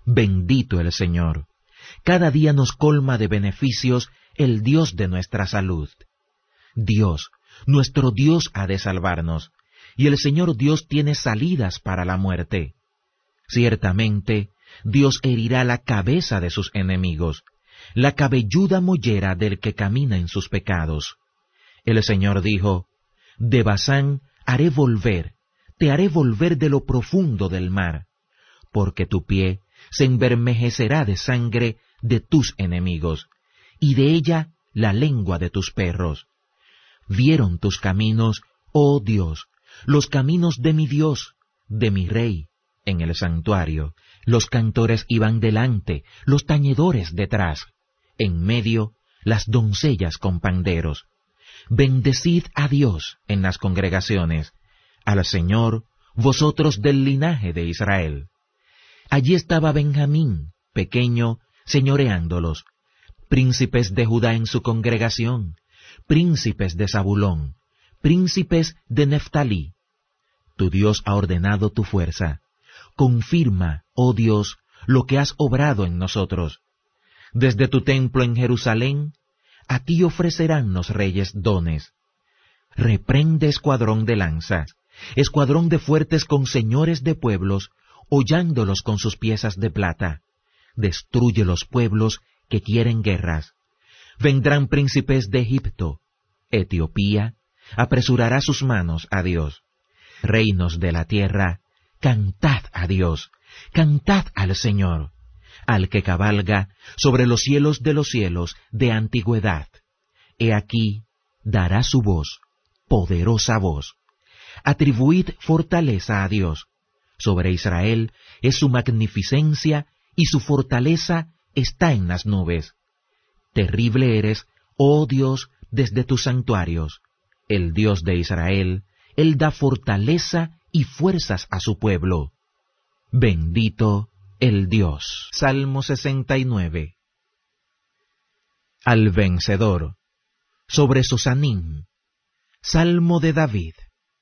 Bendito el Señor. Cada día nos colma de beneficios el Dios de nuestra salud. Dios, nuestro Dios, ha de salvarnos, y el Señor Dios tiene salidas para la muerte. Ciertamente, Dios herirá la cabeza de sus enemigos, la cabelluda mollera del que camina en sus pecados. El Señor dijo: de Basán haré volver, te haré volver de lo profundo del mar, porque tu pie se envermejecerá de sangre de tus enemigos, y de ella la lengua de tus perros. Vieron tus caminos, oh Dios, los caminos de mi Dios, de mi Rey. En el santuario, los cantores iban delante, los tañedores detrás, en medio, las doncellas con panderos. Bendecid a Dios en las congregaciones, al Señor, vosotros del linaje de Israel. Allí estaba Benjamín, pequeño, señoreándolos, príncipes de Judá en su congregación, príncipes de Zabulón, príncipes de Neftalí. Tu Dios ha ordenado tu fuerza. Confirma, oh Dios, lo que has obrado en nosotros. Desde tu templo en Jerusalén, a ti ofrecerán los reyes dones. Reprende escuadrón de lanzas, escuadrón de fuertes con señores de pueblos, hollándolos con sus piezas de plata. Destruye los pueblos que quieren guerras. Vendrán príncipes de Egipto. Etiopía apresurará sus manos a Dios. Reinos de la tierra, cantad a Dios, cantad al Señor, al que cabalga sobre los cielos de los cielos de antigüedad. He aquí, dará su voz, poderosa voz. Atribuid fortaleza a Dios. Sobre Israel es su magnificencia, y su fortaleza está en las nubes. Terrible eres, oh Dios, desde tus santuarios. El Dios de Israel, Él da fortaleza y fuerzas a su pueblo. Bendito el Dios. Salmo 69. Al vencedor. Sobre Sosanim. Salmo de David.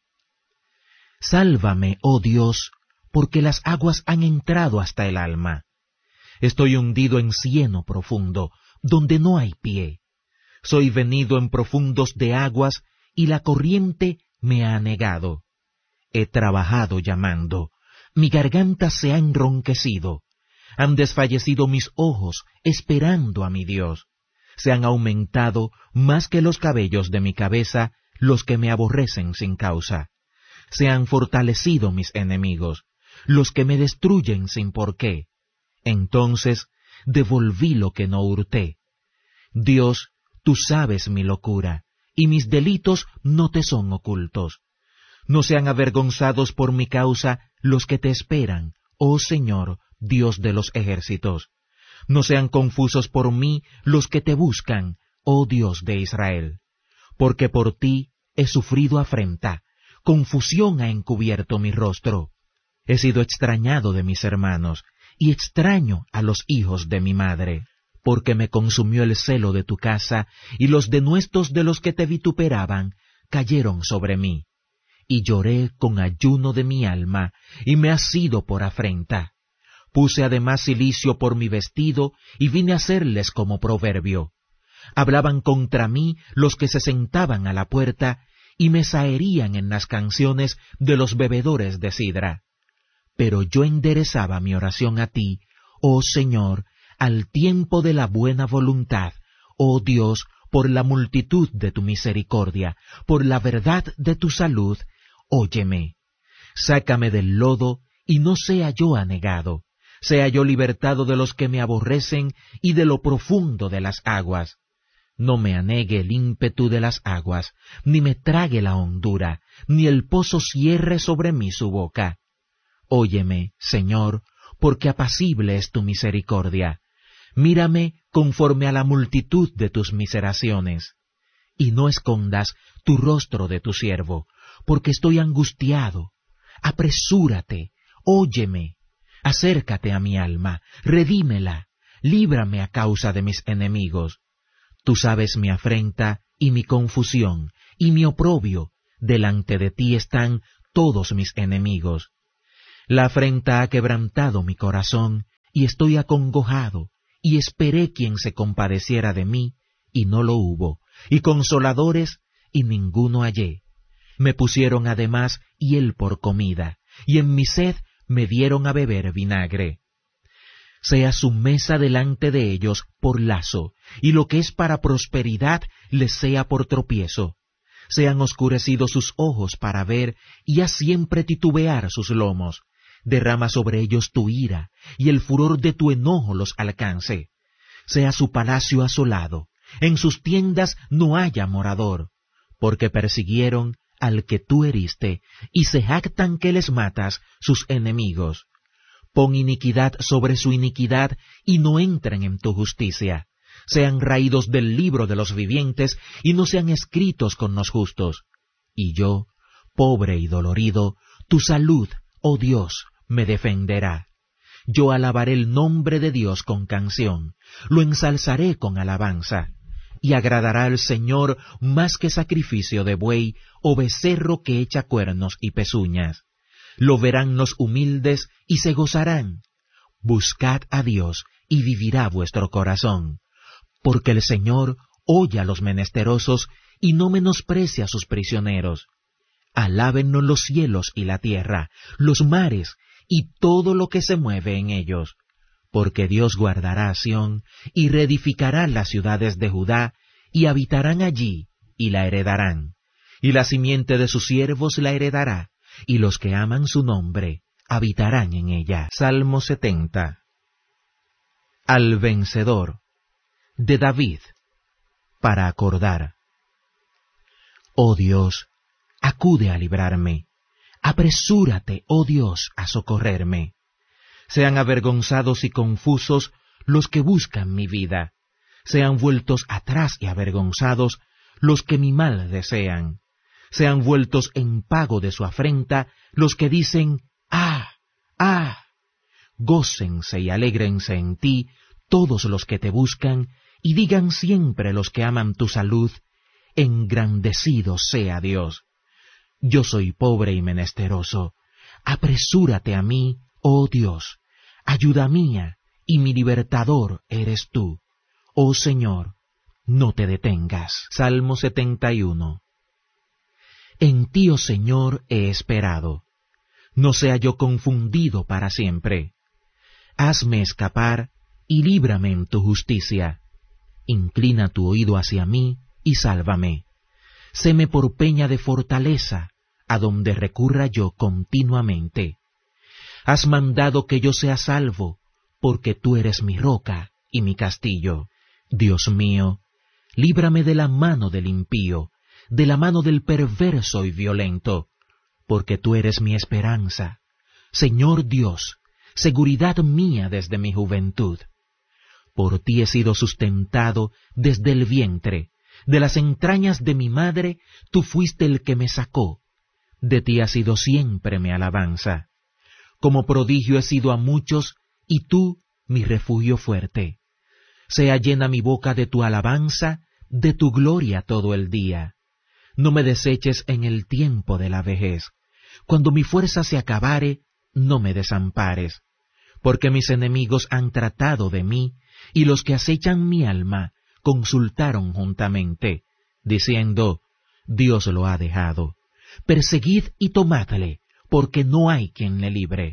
Sálvame, oh Dios, porque las aguas han entrado hasta el alma. Estoy hundido en cieno profundo, donde no hay pie. Soy venido en profundos de aguas, y la corriente me ha anegado. He trabajado llamando, mi garganta se ha enronquecido. Han desfallecido mis ojos esperando a mi Dios. Se han aumentado más que los cabellos de mi cabeza los que me aborrecen sin causa. Se han fortalecido mis enemigos, los que me destruyen sin por qué. Entonces devolví lo que no hurté. Dios, tú sabes mi locura, y mis delitos no te son ocultos. No sean avergonzados por mi causa los que te esperan, oh Señor, Dios de los ejércitos. No sean confusos por mí los que te buscan, oh Dios de Israel. Porque por ti he sufrido afrenta, confusión ha encubierto mi rostro. He sido extrañado de mis hermanos, y extraño a los hijos de mi madre. Porque me consumió el celo de tu casa, y los denuestos de los que te vituperaban cayeron sobre mí. Y lloré con ayuno de mi alma, y me ha sido por afrenta. Puse además cilicio por mi vestido, y vine a hacerles como proverbio. Hablaban contra mí los que se sentaban a la puerta, y me zaherían en las canciones de los bebedores de sidra. Pero yo enderezaba mi oración a ti, oh Señor, al tiempo de la buena voluntad, oh Dios, por la multitud de tu misericordia, por la verdad de tu salud, óyeme. Sácame del lodo, y no sea yo anegado, sea yo libertado de los que me aborrecen y de lo profundo de las aguas. No me anegue el ímpetu de las aguas, ni me trague la hondura, ni el pozo cierre sobre mí su boca. Óyeme, Señor, porque apacible es tu misericordia. Mírame conforme a la multitud de tus miseraciones. Y no escondas tu rostro de tu siervo, porque estoy angustiado. Apresúrate, óyeme. Acércate a mi alma, redímela, líbrame a causa de mis enemigos. Tú sabes mi afrenta y mi confusión, y mi oprobio. Delante de ti están todos mis enemigos. La afrenta ha quebrantado mi corazón, y estoy acongojado, y esperé quien se compadeciera de mí, y no lo hubo, y consoladores, y ninguno hallé. Me pusieron además hiel por comida, y en mi sed me dieron a beber vinagre. Sea su mesa delante de ellos por lazo, y lo que es para prosperidad les sea por tropiezo. Sean oscurecidos sus ojos para ver, y haz siempre titubear sus lomos. Derrama sobre ellos tu ira, y el furor de tu enojo los alcance. Sea su palacio asolado, en sus tiendas no haya morador, porque persiguieron al que tú heriste, y se jactan que les matas sus enemigos. Pon iniquidad sobre su iniquidad, y no entren en tu justicia. Sean raídos del libro de los vivientes, y no sean escritos con los justos. Y yo, pobre y dolorido, tu salud, oh Dios, me defenderá. Yo alabaré el nombre de Dios con canción, lo ensalzaré con alabanza, y agradará al Señor más que sacrificio de buey o becerro que echa cuernos y pezuñas. Lo verán los humildes y se gozarán. Buscad a Dios y vivirá vuestro corazón, porque el Señor oye a los menesterosos y no menosprecia a sus prisioneros. Alábennos los cielos y la tierra, los mares y todo lo que se mueve en ellos, porque Dios guardará a Sión y reedificará las ciudades de Judá, y habitarán allí y la heredarán, y la simiente de sus siervos la heredará, y los que aman su nombre habitarán en ella. Salmo 70. Al vencedor, de David, para acordar. Oh Dios, acude a librarme. Apresúrate, oh Dios, a socorrerme. Sean avergonzados y confusos los que buscan mi vida. Sean vueltos atrás y avergonzados los que mi mal desean. Sean vueltos en pago de su afrenta los que dicen, ¡ah! ¡ah! Gócense y alégrense en ti todos los que te buscan, y digan siempre los que aman tu salud, engrandecido sea Dios. Yo soy pobre y menesteroso. Apresúrate a mí, oh Dios, ayuda mía, y mi libertador eres tú. Oh Señor, no te detengas. Salmo 71. En ti, oh Señor, he esperado. No sea yo confundido para siempre. Hazme escapar y líbrame en tu justicia. Inclina tu oído hacia mí y sálvame. Séme por peña de fortaleza, a donde recurra yo continuamente. Has mandado que yo sea salvo, porque tú eres mi roca y mi castillo. Dios mío, líbrame de la mano del impío, de la mano del perverso y violento, porque tú eres mi esperanza. Señor Dios, seguridad mía desde mi juventud. Por ti he sido sustentado desde el vientre, de las entrañas de mi madre tú fuiste el que me sacó. De ti ha sido siempre mi alabanza. Como prodigio he sido a muchos, y tú mi refugio fuerte. Sea llena mi boca de tu alabanza, de tu gloria todo el día. No me deseches en el tiempo de la vejez. Cuando mi fuerza se acabare, no me desampares. Porque mis enemigos han tratado de mí, y los que acechan mi alma consultaron juntamente, diciendo, Dios lo ha dejado. Perseguid y tomadle, porque no hay quien le libre.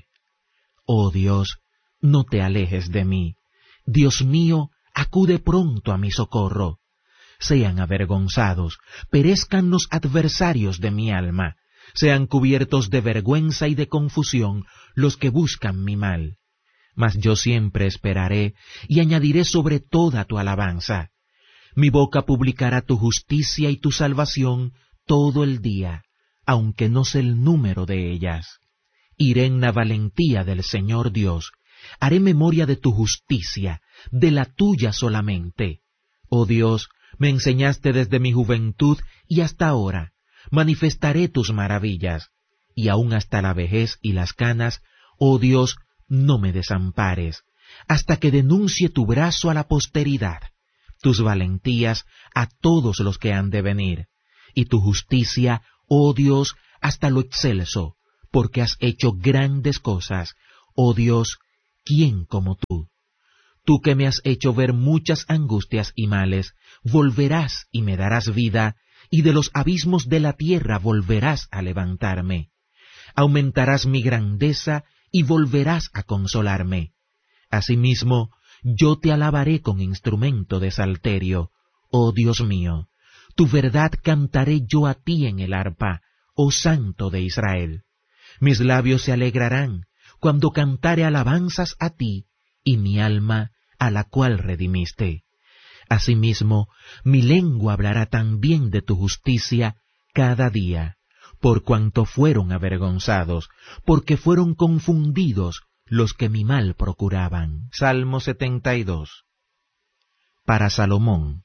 Oh Dios, no te alejes de mí. Dios mío, acude pronto a mi socorro. Sean avergonzados, perezcan los adversarios de mi alma, sean cubiertos de vergüenza y de confusión los que buscan mi mal. Mas yo siempre esperaré y añadiré sobre toda tu alabanza. Mi boca publicará tu justicia y tu salvación todo el día, aunque no sé el número de ellas. Iré en la valentía del Señor Dios, haré memoria de tu justicia, de la tuya solamente. Oh Dios, me enseñaste desde mi juventud y hasta ahora, manifestaré tus maravillas, y aun hasta la vejez y las canas, oh Dios, no me desampares, hasta que denuncie tu brazo a la posteridad, tus valentías a todos los que han de venir, y tu justicia, oh Dios, hasta lo excelso, porque has hecho grandes cosas, oh Dios, ¿quién como tú? Tú que me has hecho ver muchas angustias y males, volverás y me darás vida, y de los abismos de la tierra volverás a levantarme. Aumentarás mi grandeza y volverás a consolarme. Asimismo, yo te alabaré con instrumento de salterio, oh Dios mío. Tu verdad cantaré yo a ti en el arpa, oh Santo de Israel. Mis labios se alegrarán cuando cantare alabanzas a ti, y mi alma a la cual redimiste. Asimismo, mi lengua hablará también de tu justicia cada día, por cuanto fueron avergonzados, porque fueron confundidos los que mi mal procuraban. Salmo 72. Para Salomón.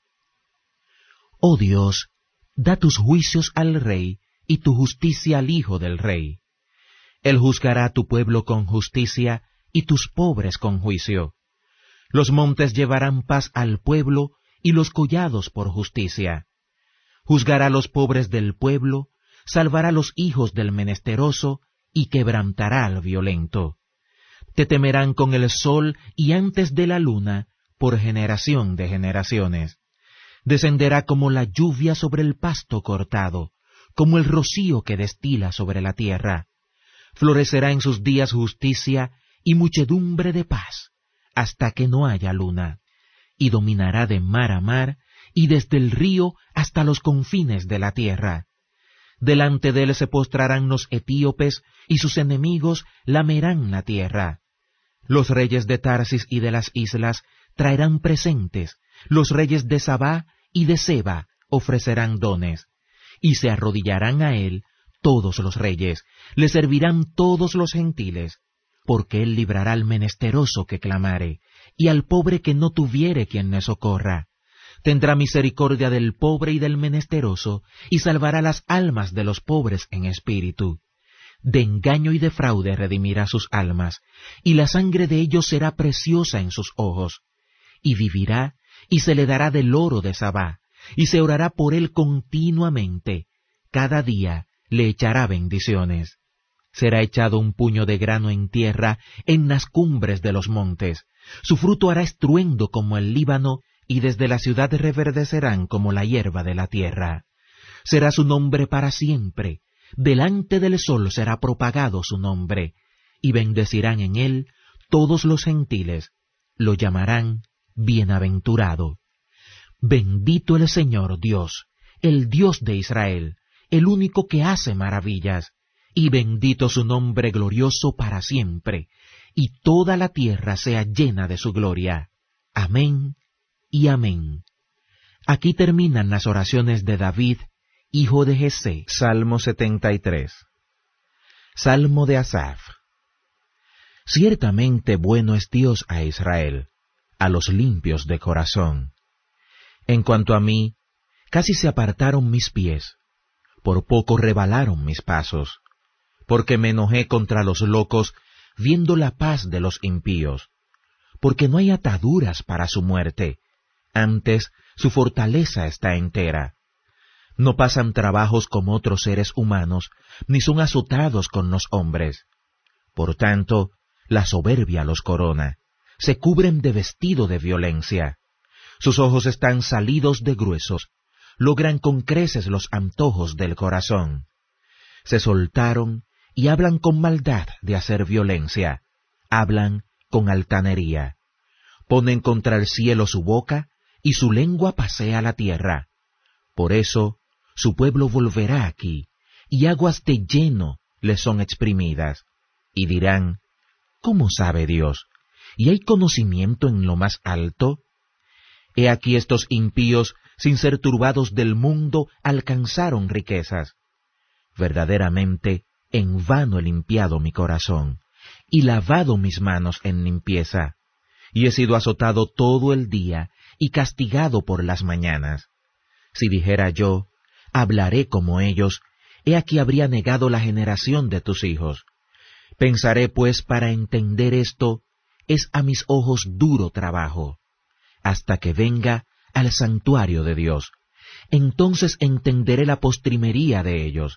Oh Dios, da tus juicios al rey y tu justicia al hijo del rey. Él juzgará a tu pueblo con justicia y tus pobres con juicio. Los montes llevarán paz al pueblo y los collados por justicia. Juzgará a los pobres del pueblo, salvará a los hijos del menesteroso y quebrantará al violento. Te temerán con el sol y antes de la luna, por generación de generaciones. Descenderá como la lluvia sobre el pasto cortado, como el rocío que destila sobre la tierra. Florecerá en sus días justicia y muchedumbre de paz, hasta que no haya luna, y dominará de mar a mar, y desde el río hasta los confines de la tierra. Delante de él se postrarán los etíopes, y sus enemigos lamerán la tierra. Los reyes de Tarsis y de las islas traerán presentes, los reyes de Sabá y de Seba ofrecerán dones, y se arrodillarán a él todos los reyes, le servirán todos los gentiles, porque él librará al menesteroso que clamare, y al pobre que no tuviere quien le socorra. Tendrá misericordia del pobre y del menesteroso, y salvará las almas de los pobres en espíritu. De engaño y de fraude redimirá sus almas, y la sangre de ellos será preciosa en sus ojos. Y vivirá, y se le dará del oro de Sabá, y se orará por él continuamente. Cada día le echará bendiciones. Será echado un puño de grano en tierra, en las cumbres de los montes. Su fruto hará estruendo como el Líbano, y desde la ciudad reverdecerán como la hierba de la tierra. Será su nombre para siempre, delante del sol será propagado su nombre, y bendecirán en él todos los gentiles, lo llamarán bienaventurado. Bendito el Señor Dios, el Dios de Israel, el único que hace maravillas, y bendito su nombre glorioso para siempre, y toda la tierra sea llena de su gloria. Amén y amén. Aquí terminan las oraciones de David, hijo de Jesé. Salmo 73. Salmo de Asaf. Ciertamente bueno es Dios a Israel, a los limpios de corazón. En cuanto a mí, casi se apartaron mis pies, por poco rebalaron mis pasos, porque me enojé contra los locos, viendo la paz de los impíos, porque no hay ataduras para su muerte, antes su fortaleza está entera. No pasan trabajos como otros seres humanos, ni son azotados con los hombres. Por tanto, la soberbia los corona, se cubren de vestido de violencia. Sus ojos están salidos de gruesos, logran con creces los antojos del corazón. Se soltaron y hablan con maldad de hacer violencia, hablan con altanería. Ponen contra el cielo su boca, y su lengua pasea la tierra. Por eso, su pueblo volverá aquí, y aguas de lleno le son exprimidas. Y dirán, ¿cómo sabe Dios? ¿Y hay conocimiento en lo más alto? He aquí estos impíos, sin ser turbados del mundo, alcanzaron riquezas. Verdaderamente, en vano he limpiado mi corazón, y lavado mis manos en limpieza, y he sido azotado todo el día, y castigado por las mañanas. Si dijera yo, hablaré como ellos, he aquí habría negado la generación de tus hijos. Pensaré pues para entender esto, es a mis ojos duro trabajo, hasta que venga al santuario de Dios. Entonces entenderé la postrimería de ellos.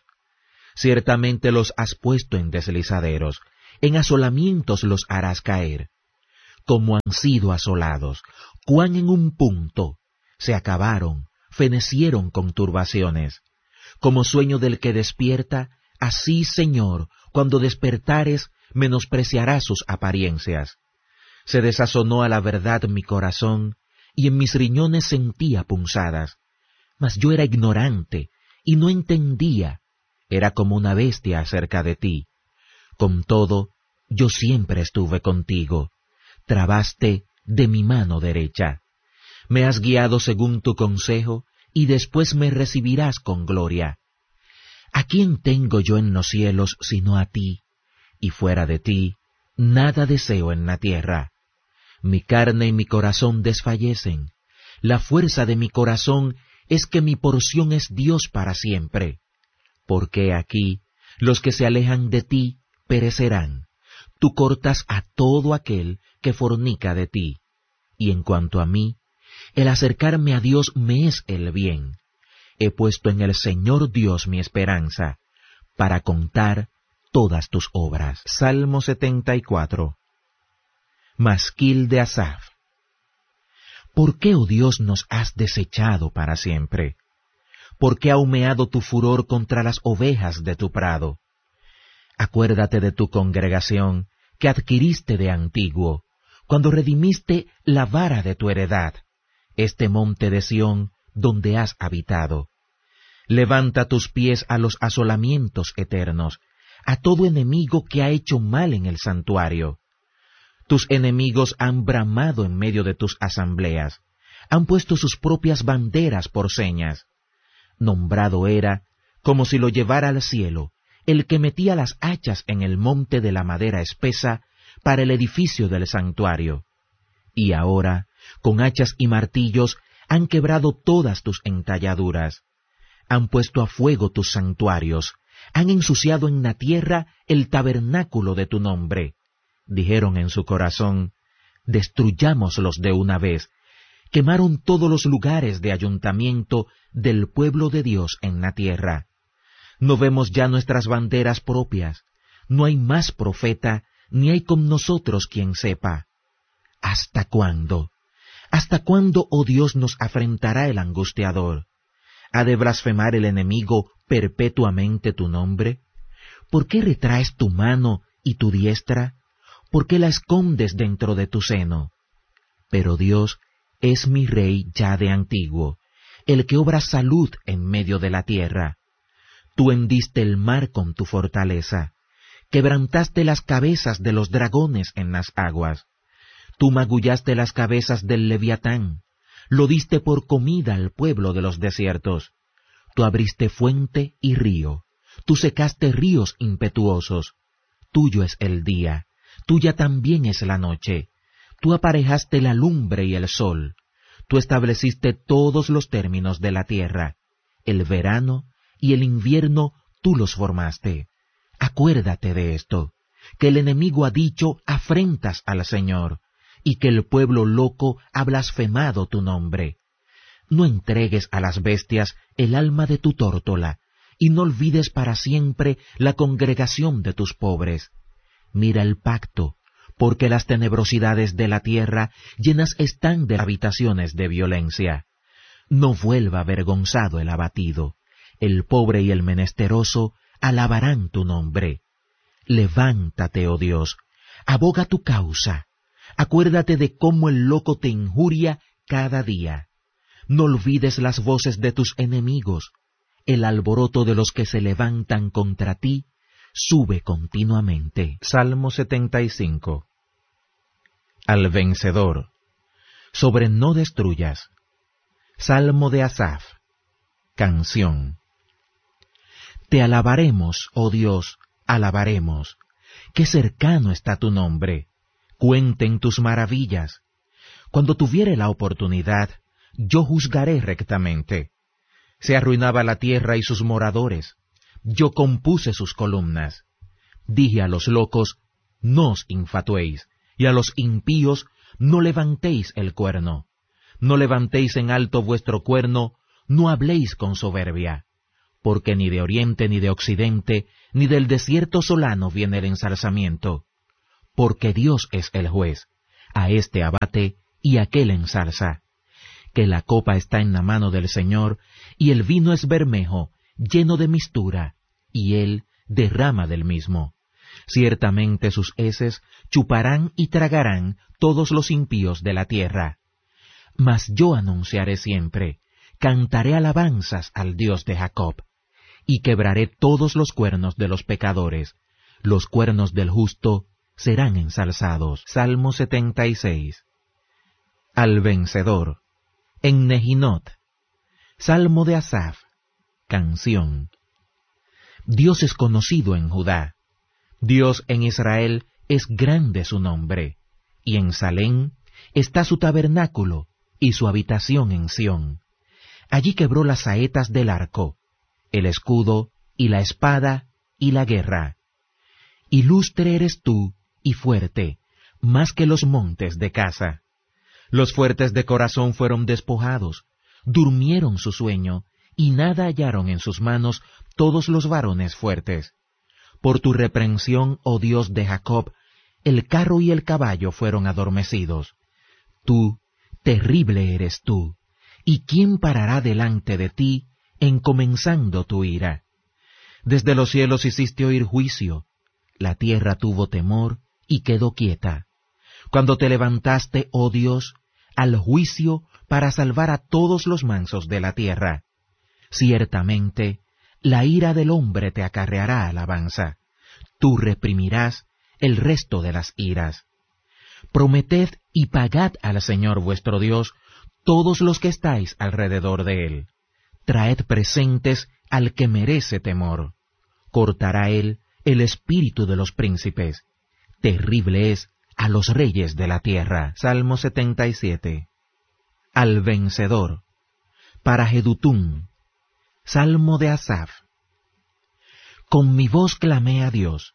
Ciertamente los has puesto en deslizaderos, en asolamientos los harás caer. como han sido asolados, cuán en un punto se acabaron, fenecieron con turbaciones. Como sueño del que despierta, así, Señor, cuando despertares, menospreciarás sus apariencias. Se desazonó a la verdad mi corazón, y en mis riñones sentía punzadas. Mas yo era ignorante, y no entendía, era como una bestia acerca de ti. Con todo, yo siempre estuve contigo, trabaste de mi mano derecha. Me has guiado según tu consejo, y después me recibirás con gloria. ¿A quién tengo yo en los cielos sino a ti? Y fuera de ti, nada deseo en la tierra. Mi carne y mi corazón desfallecen. La fuerza de mi corazón es que mi porción es Dios para siempre. Porque aquí los que se alejan de ti perecerán. Tú cortas a todo aquel que fornica de ti. Y en cuanto a mí, el acercarme a Dios me es el bien. He puesto en el Señor Dios mi esperanza, para contar todas tus obras. Salmo 74. Masquil de Asaf. ¿Por qué, oh Dios, nos has desechado para siempre? ¿Por qué ha humeado tu furor contra las ovejas de tu prado? Acuérdate de tu congregación, que adquiriste de antiguo, cuando redimiste la vara de tu heredad, este monte de Sión, donde has habitado. Levanta tus pies a los asolamientos eternos, a todo enemigo que ha hecho mal en el santuario. Tus enemigos han bramado en medio de tus asambleas, han puesto sus propias banderas por señas. Nombrado era, como si lo llevara al cielo, el que metía las hachas en el monte de la madera espesa para el edificio del santuario. Y ahora, con hachas y martillos, han quebrado todas tus entalladuras. Han puesto a fuego tus santuarios, han ensuciado en la tierra el tabernáculo de tu nombre. Dijeron en su corazón, destruyámoslos de una vez. Quemaron todos los lugares de ayuntamiento del pueblo de Dios en la tierra. No vemos ya nuestras banderas propias, no hay más profeta, ni hay con nosotros quien sepa. ¿Hasta cuándo? ¿Hasta cuándo, oh Dios, nos afrentará el angustiador? ¿Ha de blasfemar el enemigo perpetuamente tu nombre? ¿Por qué retraes tu mano y tu diestra? ¿Por qué la escondes dentro de tu seno? Pero Dios es mi Rey ya de antiguo, el que obra salud en medio de la tierra. Tú hendiste el mar con tu fortaleza, quebrantaste las cabezas de los dragones en las aguas. Tú magullaste las cabezas del leviatán, lo diste por comida al pueblo de los desiertos. Tú abriste fuente y río, tú secaste ríos impetuosos. Tuyo es el día, tuya también es la noche. Tú aparejaste la lumbre y el sol. Tú estableciste todos los términos de la tierra. El verano y el invierno tú los formaste. Acuérdate de esto, que el enemigo ha dicho afrentas al Señor, y que el pueblo loco ha blasfemado tu nombre. No entregues a las bestias el alma de tu tórtola, y no olvides para siempre la congregación de tus pobres. Mira el pacto, porque las tenebrosidades de la tierra llenas están de habitaciones de violencia. No vuelva avergonzado el abatido, el pobre y el menesteroso alabarán tu nombre. Levántate, oh Dios, aboga tu causa. Acuérdate de cómo el loco te injuria cada día. No olvides las voces de tus enemigos. El alboroto de los que se levantan contra ti sube continuamente. Salmo 75. Al vencedor. Sobre no destruyas. Salmo de Asaf. Canción. Te alabaremos, oh Dios, alabaremos. Qué cercano está tu nombre. Cuenten tus maravillas. Cuando tuviere la oportunidad, yo juzgaré rectamente. Se arruinaba la tierra y sus moradores. Yo compuse sus columnas. Dije a los locos, no os infatuéis, y a los impíos, no levantéis el cuerno. No levantéis en alto vuestro cuerno, no habléis con soberbia. Porque ni de oriente ni de occidente, ni del desierto solano viene el ensalzamiento. Porque Dios es el juez, A este abate y aquel ensalza. Que la copa está en la mano del Señor, y el vino es bermejo, lleno de mistura, y él derrama del mismo. Ciertamente sus heces chuparán y tragarán todos los impíos de la tierra. Mas yo anunciaré siempre, cantaré alabanzas al Dios de Jacob, y quebraré todos los cuernos de los pecadores, los cuernos del justo serán ensalzados. Salmo 76. Al vencedor. En Nehinot. Salmo de Asaf. Canción. Dios es conocido en Judá. Dios en Israel es grande su nombre. Y en Salem está su tabernáculo y su habitación en Sión. Allí quebró las saetas del arco, el escudo y la espada y la guerra. Ilustre eres tú y fuerte, más que los montes de Casa. Los fuertes de corazón fueron despojados, durmieron su sueño, y nada hallaron en sus manos todos los varones fuertes. Por tu reprensión, oh Dios de Jacob, el carro y el caballo fueron adormecidos. Tú, terrible eres tú, ¿y quién parará delante de ti, encomenzando tu ira? Desde los cielos hiciste oír juicio, la tierra tuvo temor y quedó quieta. Cuando te levantaste, oh Dios, al juicio para salvar a todos los mansos de la tierra. Ciertamente, la ira del hombre te acarreará alabanza. Tú reprimirás el resto de las iras. Prometed y pagad al Señor vuestro Dios todos los que estáis alrededor de él. Traed presentes al que merece temor. Cortará él el espíritu de los príncipes. Terrible es a los reyes de la tierra. Salmo 77. Al vencedor. Para Jedutún. Salmo de Asaf. Con mi voz clamé a Dios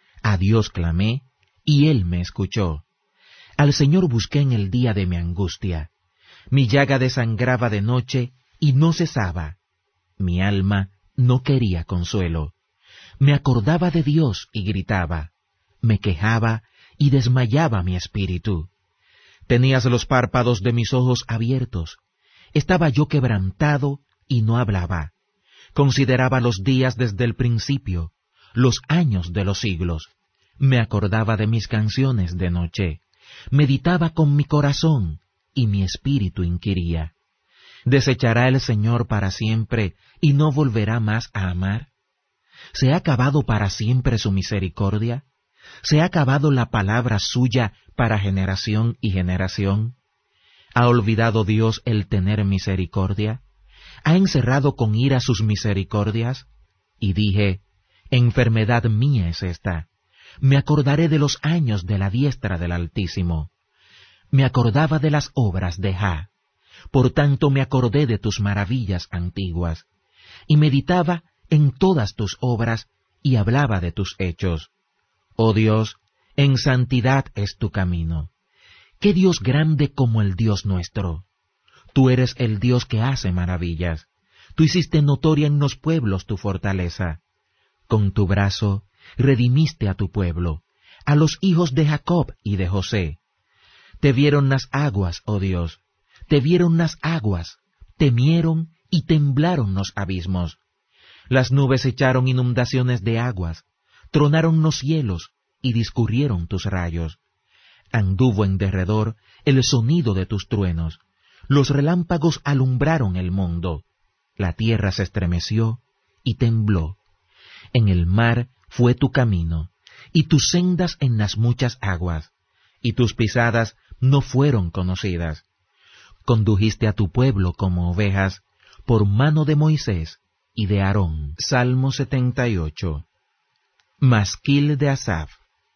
clamé, y él me escuchó. Al Señor busqué en el día de mi angustia. Mi llaga desangraba de noche, y no cesaba. Mi alma no quería consuelo. Me acordaba de Dios y gritaba. Me quejaba y desmayaba mi espíritu. Tenías los párpados de mis ojos abiertos. Estaba yo quebrantado y no hablaba. Consideraba los días desde el principio, los años de los siglos. Me acordaba de mis canciones de noche. Meditaba con mi corazón, y mi espíritu inquiría. ¿Desechará el Señor para siempre y no volverá más a amar? ¿Se ha acabado para siempre su misericordia? ¿Se ha acabado la palabra suya para generación y generación? ¿Ha olvidado Dios el tener misericordia? ¿Ha encerrado con ira sus misericordias? Y dije, enfermedad mía es esta. Me acordaré de los años de la diestra del Altísimo. Me acordaba de las obras de Jah. Por tanto me acordé de tus maravillas antiguas. Y meditaba en todas tus obras y hablaba de tus hechos. Oh Dios, en santidad es tu camino. ¿Qué Dios grande como el Dios nuestro? Tú eres el Dios que hace maravillas. Tú hiciste notoria en los pueblos tu fortaleza. Con tu brazo redimiste a tu pueblo, a los hijos de Jacob y de José. Te vieron las aguas, oh Dios, te vieron las aguas, temieron y temblaron los abismos. Las nubes echaron inundaciones de aguas, tronaron los cielos y discurrieron tus rayos. Anduvo en derredor el sonido de tus truenos, los relámpagos alumbraron el mundo, la tierra se estremeció y tembló. En el mar fue tu camino, y tus sendas en las muchas aguas, y tus pisadas no fueron conocidas. Condujiste a tu pueblo como ovejas, por mano de Moisés y de Aarón. Salmo 78. Masquil de Asaf.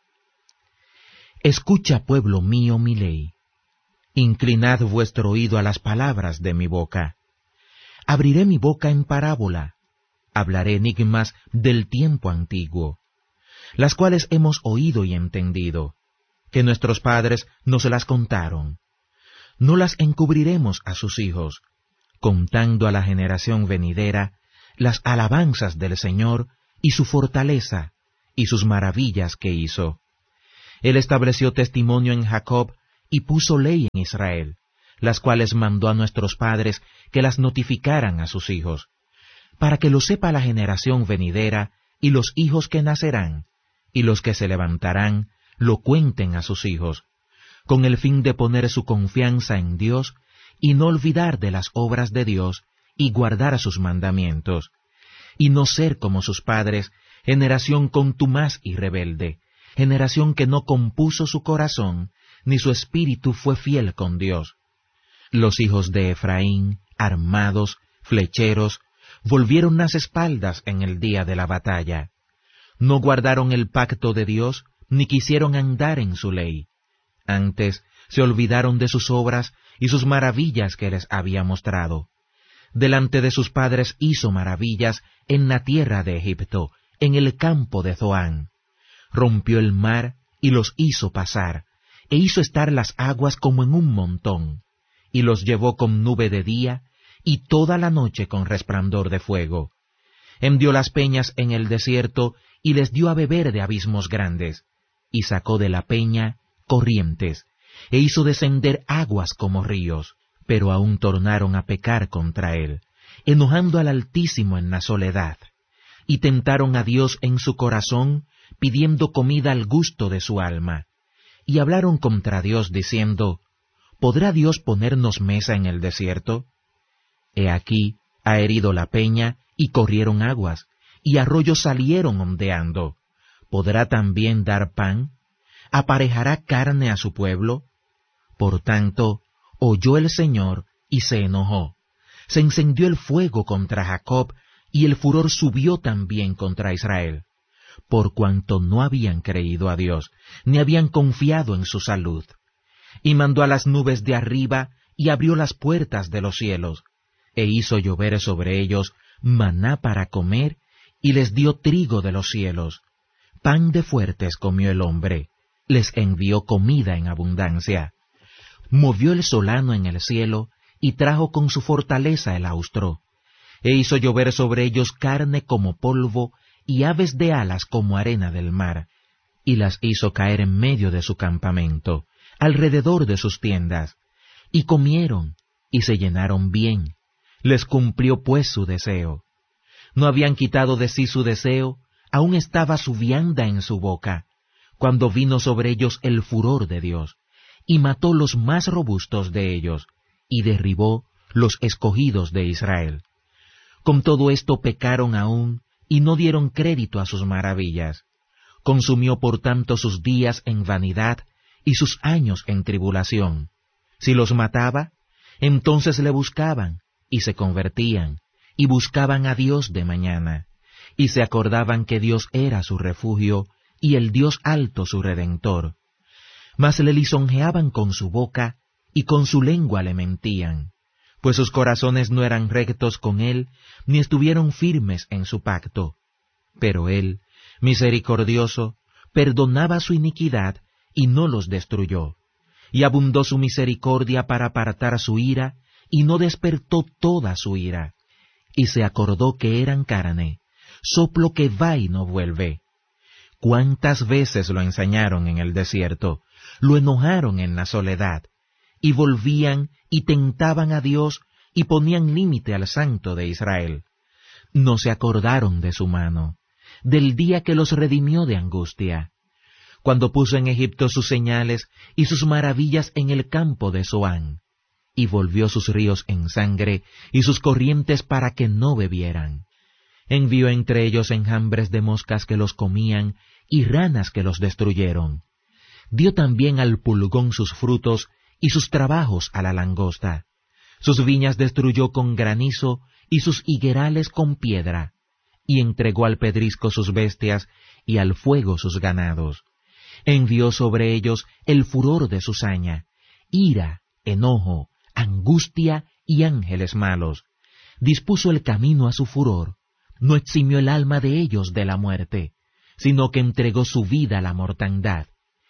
Escucha, pueblo mío, mi ley. Inclinad vuestro oído a las palabras de mi boca. Abriré mi boca en parábola, hablaré enigmas del tiempo antiguo, las cuales hemos oído y entendido, que nuestros padres nos las contaron. No las encubriremos a sus hijos, contando a la generación venidera las alabanzas del Señor y su fortaleza y sus maravillas que hizo. Él estableció testimonio en Jacob y puso ley en Israel, las cuales mandó a nuestros padres que las notificaran a sus hijos, para que lo sepa la generación venidera y los hijos que nacerán, y los que se levantarán lo cuenten a sus hijos, con el fin de poner su confianza en Dios y no olvidar de las obras de Dios y guardar sus mandamientos, y no ser como sus padres, generación contumaz y rebelde, generación que no compuso su corazón, ni su espíritu fue fiel con Dios. Los hijos de Efraín, armados, flecheros, volvieron las espaldas en el día de la batalla. No guardaron el pacto de Dios, ni quisieron andar en su ley. Antes se olvidaron de sus obras y sus maravillas que les había mostrado. Delante de sus padres hizo maravillas en la tierra de Egipto, en el campo de Zoán. Rompió el mar y los hizo pasar, e hizo estar las aguas como en un montón, y los llevó con nube de día, y toda la noche con resplandor de fuego. Hendió las peñas en el desierto, y les dio a beber de abismos grandes, y sacó de la peña corrientes, e hizo descender aguas como ríos, pero aún tornaron a pecar contra él, enojando al Altísimo en la soledad, y tentaron a Dios en su corazón, pidiendo comida al gusto de su alma, y hablaron contra Dios diciendo, ¿podrá Dios ponernos mesa en el desierto? He aquí, ha herido la peña, y corrieron aguas, y arroyos salieron ondeando. ¿Podrá también dar pan? ¿Aparejará carne a su pueblo? Por tanto, oyó el Señor, y se enojó. Se encendió el fuego contra Jacob, y el furor subió también contra Israel, por cuanto no habían creído a Dios, ni habían confiado en su salud. Y mandó a las nubes de arriba, y abrió las puertas de los cielos, e hizo llover sobre ellos maná para comer, y les dio trigo de los cielos. Pan de fuertes comió el hombre, les envió comida en abundancia. Movió el solano en el cielo, y trajo con su fortaleza el austro, e hizo llover sobre ellos carne como polvo, y aves de alas como arena del mar, y las hizo caer en medio de su campamento, alrededor de sus tiendas, y comieron, y se llenaron bien, les cumplió pues su deseo. No habían quitado de sí su deseo, aún estaba su vianda en su boca, cuando vino sobre ellos el furor de Dios, y mató los más robustos de ellos, y derribó los escogidos de Israel. Con todo esto pecaron aún, y no dieron crédito a sus maravillas. Consumió por tanto sus días en vanidad, y sus años en tribulación. Si los mataba, entonces le buscaban, y se convertían, y buscaban a Dios de mañana, y se acordaban que Dios era su refugio, y el Dios alto su redentor. Mas le lisonjeaban con su boca, y con su lengua le mentían, pues sus corazones no eran rectos con él, ni estuvieron firmes en su pacto. Pero él, misericordioso, perdonaba su iniquidad, y no los destruyó, y abundó su misericordia para apartar su ira, y no despertó toda su ira, y se acordó que eran carne, soplo que va y no vuelve. ¿Cuántas veces lo ensañaron en el desierto, lo enojaron en la soledad, y volvían y tentaban a Dios y ponían límite al Santo de Israel? No se acordaron de su mano, del día que los redimió de angustia, cuando puso en Egipto sus señales y sus maravillas en el campo de Zoán, y volvió sus ríos en sangre y sus corrientes para que no bebieran. Envió entre ellos enjambres de moscas que los comían y ranas que los destruyeron. Dio también al pulgón sus frutos y sus trabajos a la langosta. Sus viñas destruyó con granizo y sus higuerales con piedra, y entregó al pedrisco sus bestias y al fuego sus ganados. Envió sobre ellos el furor de su saña, ira, enojo, angustia y ángeles malos. Dispuso el camino a su furor, no eximió el alma de ellos de la muerte, sino que entregó su vida a la mortandad.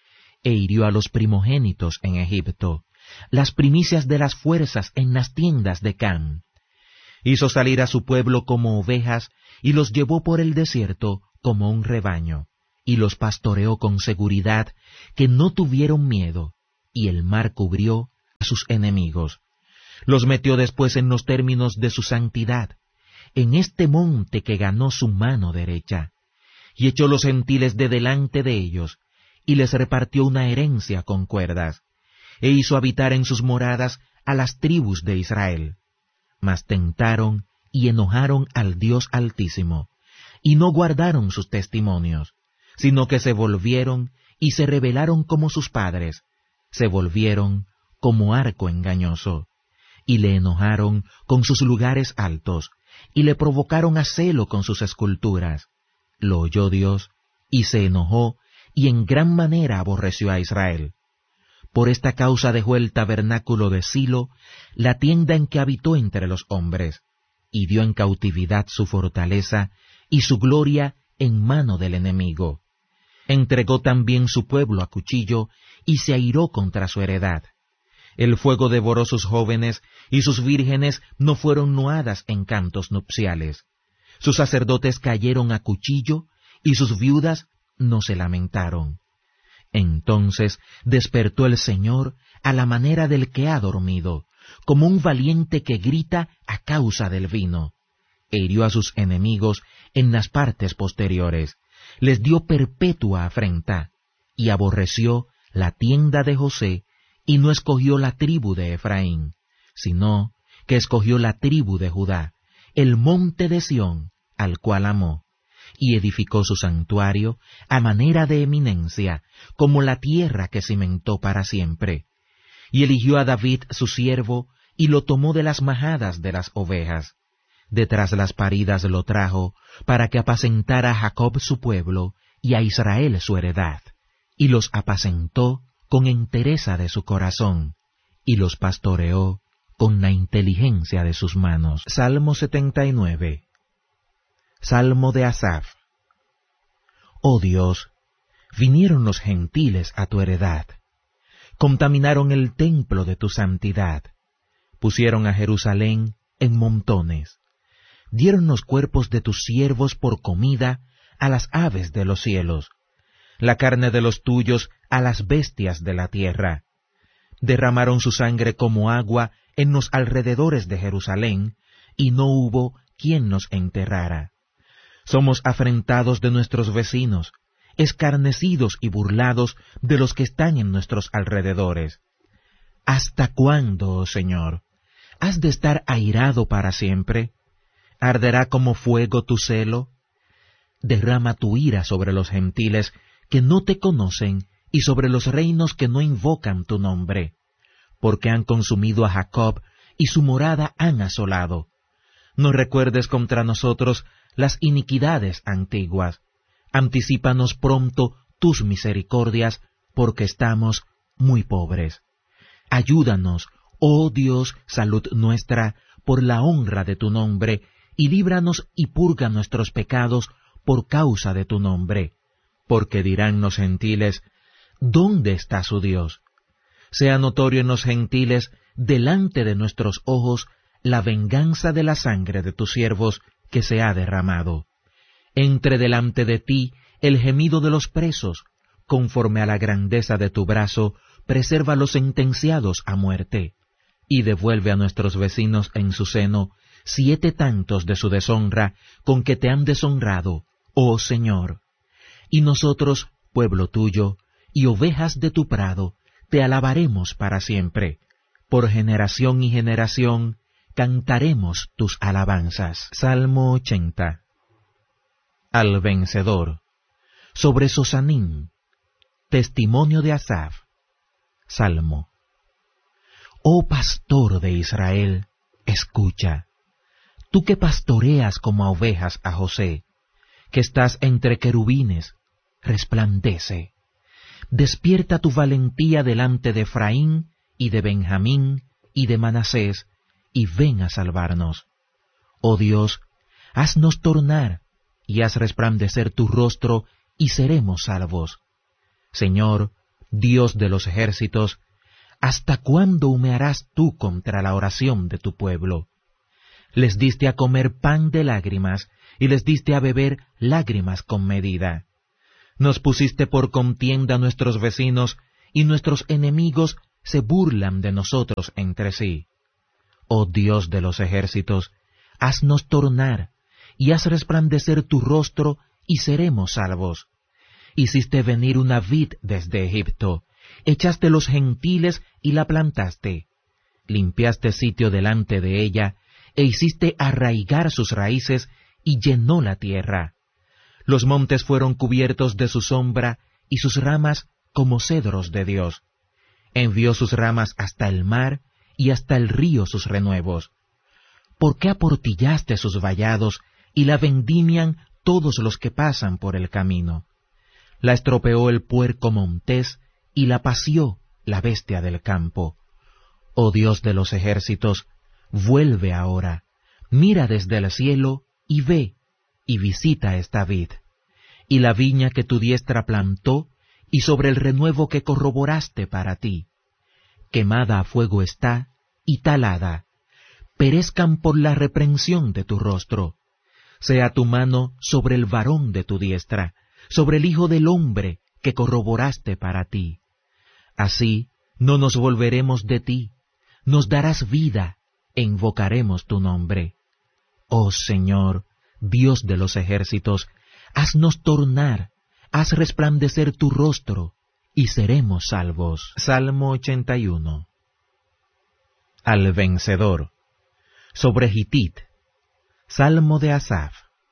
E hirió a los primogénitos en Egipto, las primicias de las fuerzas en las tiendas de Cam. Hizo salir a su pueblo como ovejas, y los llevó por el desierto como un rebaño, y los pastoreó con seguridad, que no tuvieron miedo, y el mar cubrió a sus enemigos. Los metió después en los términos de su santidad, en este monte que ganó su mano derecha, y echó los gentiles de delante de ellos, y les repartió una herencia con cuerdas, e hizo habitar en sus moradas a las tribus de Israel. Mas tentaron y enojaron al Dios Altísimo, y no guardaron sus testimonios, sino que se volvieron y se rebelaron como sus padres, se volvieron como arco engañoso, y le enojaron con sus lugares altos, y le provocaron a celo con sus esculturas. Lo oyó Dios, y se enojó, y en gran manera aborreció a Israel. Por esta causa dejó el tabernáculo de Silo, la tienda en que habitó entre los hombres, y dio en cautividad su fortaleza y su gloria en mano del enemigo. Entregó también su pueblo a cuchillo, y se airó contra su heredad. El fuego devoró sus jóvenes, y sus vírgenes no fueron nuadas en cantos nupciales. Sus sacerdotes cayeron a cuchillo, y sus viudas no se lamentaron. Entonces despertó el Señor a la manera del que ha dormido, como un valiente que grita a causa del vino. E hirió a sus enemigos en las partes posteriores, les dio perpetua afrenta, y aborreció la tienda de José, y no escogió la tribu de Efraín, sino que escogió la tribu de Judá, el monte de Sión, al cual amó, y edificó su santuario a manera de eminencia, como la tierra que cimentó para siempre. Y eligió a David su siervo, y lo tomó de las majadas de las ovejas. Detrás las paridas lo trajo, para que apacentara a Jacob su pueblo, y a Israel su heredad. Y los apacentó con entereza de su corazón, y los pastoreó con la inteligencia de sus manos. Salmo 79. Salmo de Asaf. Oh Dios, vinieron los gentiles a tu heredad, contaminaron el templo de tu santidad, pusieron a Jerusalén en montones, dieron los cuerpos de tus siervos por comida a las aves de los cielos, la carne de los tuyos a las bestias de la tierra. Derramaron su sangre como agua en los alrededores de Jerusalén, y no hubo quien nos enterrara. Somos afrentados de nuestros vecinos, escarnecidos y burlados de los que están en nuestros alrededores. ¿Hasta cuándo, oh Señor? ¿Has de estar airado para siempre? ¿Arderá como fuego tu celo? Derrama tu ira sobre los gentiles que no te conocen y sobre los reinos que no invocan tu nombre, porque han consumido a Jacob y su morada han asolado. No recuerdes contra nosotros las iniquidades antiguas. Anticípanos pronto tus misericordias, porque estamos muy pobres. Ayúdanos, oh Dios, salud nuestra, por la honra de tu nombre, y líbranos y purga nuestros pecados por causa de tu nombre. Porque dirán los gentiles, ¿dónde está su Dios? Sea notorio en los gentiles, delante de nuestros ojos, la venganza de la sangre de tus siervos que se ha derramado. Entre delante de ti el gemido de los presos, conforme a la grandeza de tu brazo, preserva los sentenciados a muerte, y devuelve a nuestros vecinos en su seno 7 tantos de su deshonra con que te han deshonrado, oh Señor. Y nosotros, pueblo tuyo, y ovejas de tu prado, te alabaremos para siempre. Por generación y generación cantaremos tus alabanzas. Salmo 80. Al vencedor. Sobre Sosanim. Testimonio de Asaf. Salmo. Oh pastor de Israel, escucha. Tú que pastoreas como a ovejas a José, que estás entre querubines, resplandece. Despierta tu valentía delante de Efraín y de Benjamín y de Manasés, y ven a salvarnos. Oh Dios, haznos tornar, y haz resplandecer tu rostro, y seremos salvos. Señor, Dios de los ejércitos, ¿hasta cuándo humearás tú contra la oración de tu pueblo? Les diste a comer pan de lágrimas, y les diste a beber lágrimas con medida. Nos pusiste por contienda a nuestros vecinos, y nuestros enemigos se burlan de nosotros entre sí. Oh Dios de los ejércitos, haznos tornar, y haz resplandecer tu rostro, y seremos salvos. Hiciste venir una vid desde Egipto, echaste los gentiles y la plantaste. Limpiaste sitio delante de ella, e hiciste arraigar sus raíces, y llenó la tierra. Los montes fueron cubiertos de su sombra, y sus ramas como cedros de Dios. Envió sus ramas hasta el mar, y hasta el río sus renuevos. ¿Por qué aportillaste sus vallados, y la vendimian todos los que pasan por el camino? La estropeó el puerco montés, y la pació la bestia del campo. Oh Dios de los ejércitos, vuelve ahora, mira desde el cielo, y ve, y visita esta vid, y la viña que tu diestra plantó, y sobre el renuevo que corroboraste para ti. Quemada a fuego está, y talada, perezcan por la reprensión de tu rostro. Sea tu mano sobre el varón de tu diestra, sobre el hijo del hombre que corroboraste para ti. Así no nos volveremos de ti, nos darás vida, e invocaremos tu nombre. Oh Señor, Dios de los ejércitos, haznos tornar, haz resplandecer tu rostro, y seremos salvos. Salmo 81. Al vencedor. Sobre Gitit. Salmo de Asaf.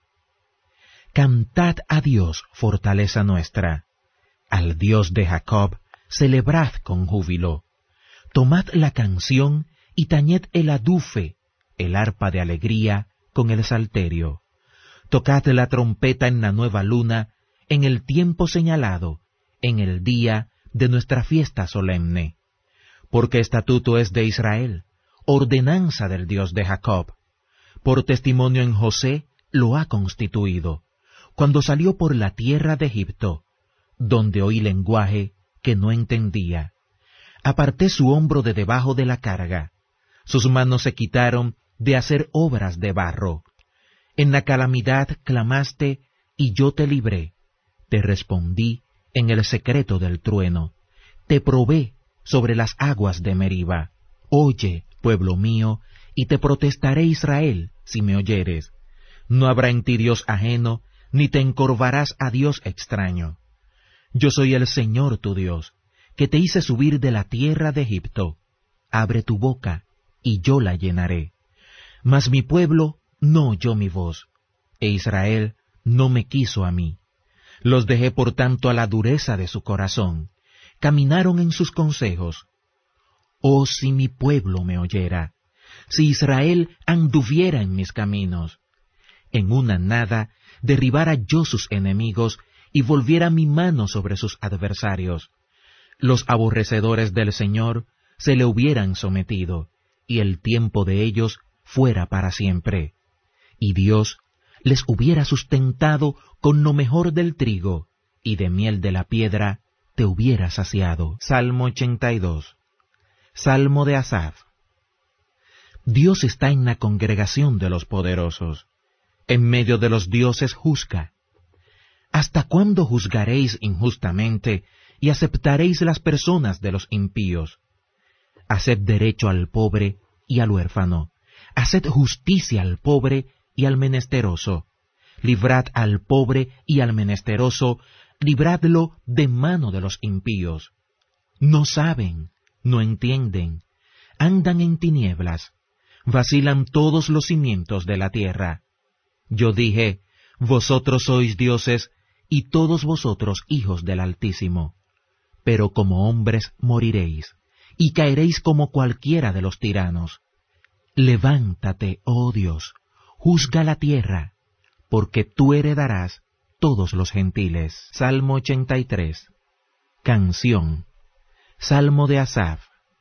Cantad a Dios, fortaleza nuestra. Al Dios de Jacob, celebrad con júbilo. Tomad la canción y tañed el adufe, el arpa de alegría con el salterio. Tocad la trompeta en la nueva luna, en el tiempo señalado, en el día de nuestra fiesta solemne. Porque estatuto es de Israel, ordenanza del Dios de Jacob. Por testimonio en José lo ha constituido, cuando salió por la tierra de Egipto, donde oí lenguaje que no entendía. Aparté su hombro de debajo de la carga, sus manos se quitaron de hacer obras de barro. En la calamidad clamaste, y yo te libré. Te respondí en el secreto del trueno. Te probé sobre las aguas de Meriba. Oye, pueblo mío, y te protestaré, Israel, si me oyeres. No habrá en ti Dios ajeno, ni te encorvarás a Dios extraño. Yo soy el Señor tu Dios, que te hice subir de la tierra de Egipto. Abre tu boca, y yo la llenaré. Mas mi pueblo no oyó mi voz, e Israel no me quiso a mí. Los dejé por tanto a la dureza de su corazón, caminaron en sus consejos. Oh, si mi pueblo me oyera, si Israel anduviera en mis caminos. En una nada derribara yo sus enemigos, y volviera mi mano sobre sus adversarios. Los aborrecedores del Señor se le hubieran sometido, y el tiempo de ellos fuera para siempre. Y Dios les hubiera sustentado con lo mejor del trigo, y de miel de la piedra te hubiera saciado. Salmo 82. Salmo de Asaf. Dios está en la congregación de los poderosos. En medio de los dioses juzga. ¿Hasta cuándo juzgaréis injustamente y aceptaréis las personas de los impíos? Haced derecho al pobre y al huérfano. Haced justicia al pobre y al menesteroso. Librad al pobre y al menesteroso, libradlo de mano de los impíos. No saben, no entienden, andan en tinieblas, vacilan todos los cimientos de la tierra. Yo dije, vosotros sois dioses, y todos vosotros hijos del Altísimo. Pero como hombres moriréis, y caeréis como cualquiera de los tiranos. Levántate, oh Dios, juzga la tierra, porque tú heredarás todos los gentiles. Salmo 83. Canción. Salmo de Asaf.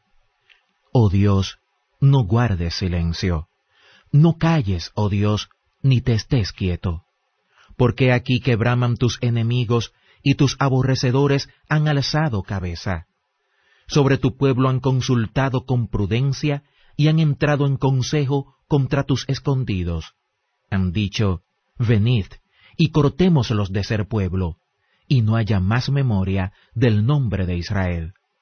Oh Dios, no guardes silencio. No calles, oh Dios, ni te estés quieto. Porque aquí que braman tus enemigos, y tus aborrecedores han alzado cabeza. Sobre tu pueblo han consultado con prudencia, y han entrado en consejo contra tus escondidos. Han dicho, venid, y cortémoslos de ser pueblo, y no haya más memoria del nombre de Israel.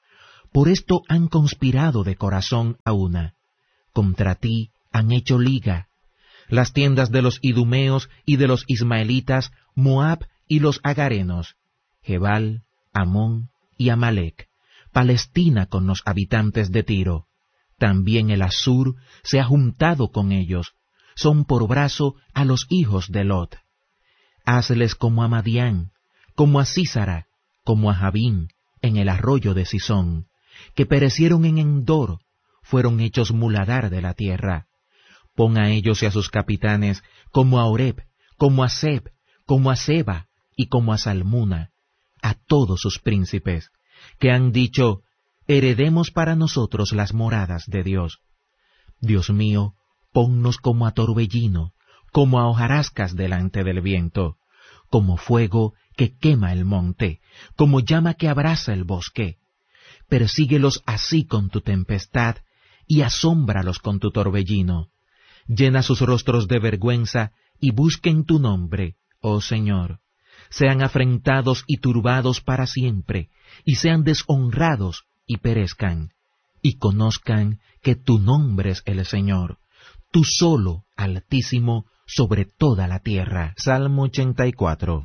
Por esto han conspirado de corazón a una. Contra ti han hecho liga. Las tiendas de los idumeos y de los ismaelitas, Moab y los agarenos, Gebal, Amón y Amalec, Palestina con los habitantes de Tiro. También el Asur se ha juntado con ellos, son por brazo a los hijos de Lot. Hazles como a Madián, como a Sísara, como a Jabín, en el arroyo de Sisón, que perecieron en Endor, fueron hechos muladar de la tierra. Pon a ellos y a sus capitanes como a Oreb, como a Seb, como a Seba y como a Salmuna, a todos sus príncipes, que han dicho, heredemos para nosotros las moradas de Dios. Dios mío, ponnos como a torbellino, como a hojarascas delante del viento, como fuego que quema el monte, como llama que abrasa el bosque. Persíguelos así con tu tempestad y asómbralos con tu torbellino. Llena sus rostros de vergüenza y busquen tu nombre, oh Señor. Sean afrentados y turbados para siempre, y sean deshonrados y perezcan, y conozcan que tu nombre es el Señor, tú solo, Altísimo, sobre toda la tierra. Salmo 84.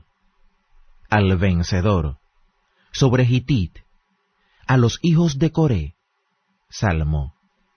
Al vencedor. Sobre Gitit. A los hijos de Coré. Salmo.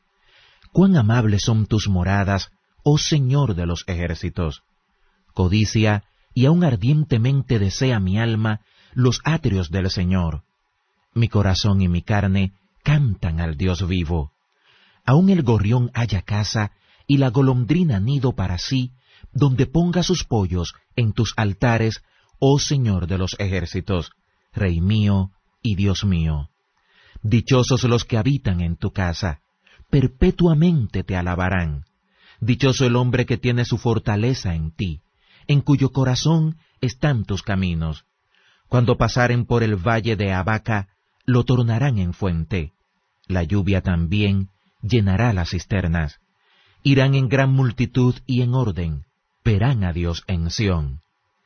Cuán amables son tus moradas, oh Señor de los ejércitos. Codicia y aún ardientemente desea mi alma los atrios del Señor. Mi corazón y mi carne cantan al Dios vivo. Aún el gorrión halla casa y la golondrina nido para sí, donde ponga sus pollos en tus altares, oh Señor de los ejércitos, Rey mío y Dios mío. Dichosos los que habitan en tu casa, perpetuamente te alabarán. Dichoso el hombre que tiene su fortaleza en ti, en cuyo corazón están tus caminos. Cuando pasaren por el valle de Abaca, lo tornarán en fuente. La lluvia también llenará las cisternas. Irán en gran multitud y en orden, verán a Dios en Sión.